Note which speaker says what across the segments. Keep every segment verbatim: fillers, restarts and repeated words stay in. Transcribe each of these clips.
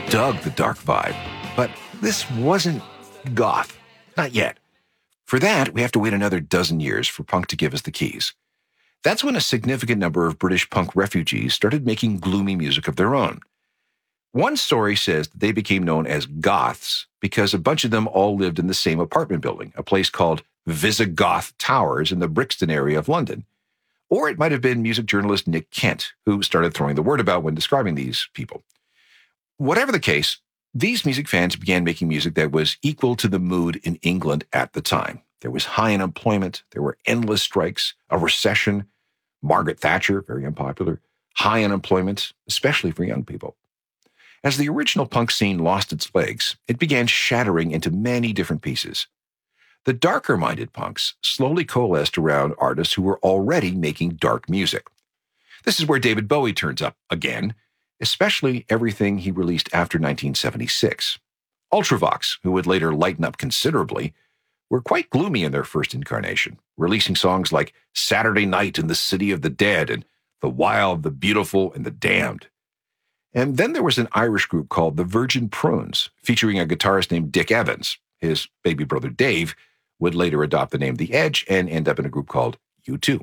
Speaker 1: dug the dark vibe, but this wasn't goth. Not yet. For that, we have to wait another dozen years for punk to give us the keys. That's when a significant number of British punk refugees started making gloomy music of their own. One story says that they became known as goths because a bunch of them all lived in the same apartment building, a place called Visigoth Towers in the Brixton area of London. Or it might have been music journalist Nick Kent who started throwing the word about when describing these people. Whatever the case, these music fans began making music that was equal to the mood in England at the time. There was high unemployment, there were endless strikes, a recession, Margaret Thatcher, very unpopular, high unemployment, especially for young people. As the original punk scene lost its legs, it began shattering into many different pieces. The darker-minded punks slowly coalesced around artists who were already making dark music. This is where David Bowie turns up again, especially everything he released after nineteen seventy-six. Ultravox, who would later lighten up considerably, were quite gloomy in their first incarnation, releasing songs like Saturday Night in the City of the Dead and The Wild, the Beautiful, and the Damned. And then there was an Irish group called the Virgin Prunes, featuring a guitarist named Dick Evans. His baby brother Dave would later adopt the name The Edge and end up in a group called U two.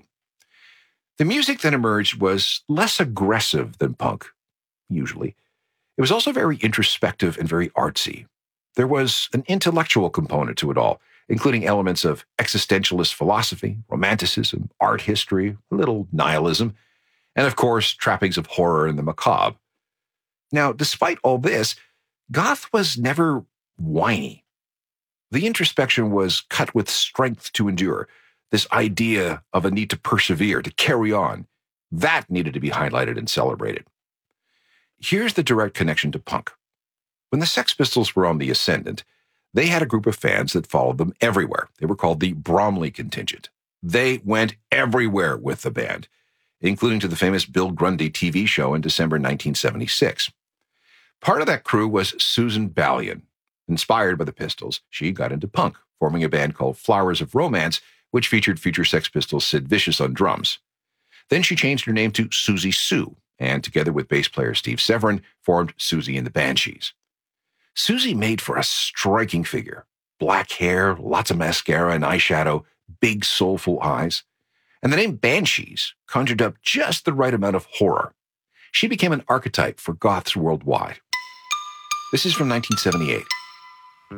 Speaker 1: The music that emerged was less aggressive than punk, usually. It was also very introspective and very artsy. There was an intellectual component to it all, including elements of existentialist philosophy, romanticism, art history, a little nihilism, and of course, trappings of horror and the macabre. Now, despite all this, goth was never whiny. The introspection was cut with strength to endure, this idea of a need to persevere, to carry on. That needed to be highlighted and celebrated. Here's the direct connection to punk. When the Sex Pistols were on the ascendant, they had a group of fans that followed them everywhere. They were called the Bromley Contingent. They went everywhere with the band, including to the famous Bill Grundy T V show in December nineteen seventy-six. Part of that crew was Susan Ballion. Inspired by the Pistols, she got into punk, forming a band called Flowers of Romance, which featured future Sex Pistols Sid Vicious on drums. Then she changed her name to Susie Sue, and together with bass player Steve Severin, formed Susie and the Banshees. Susie made for a striking figure. Black hair, lots of mascara and eyeshadow, big soulful eyes. And the name Banshees conjured up just the right amount of horror. She became an archetype for goths worldwide. This is from nineteen seventy-eight.